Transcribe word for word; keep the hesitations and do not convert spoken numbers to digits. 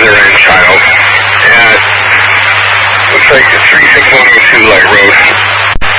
mother and child at, looks like three six one oh two Light Road.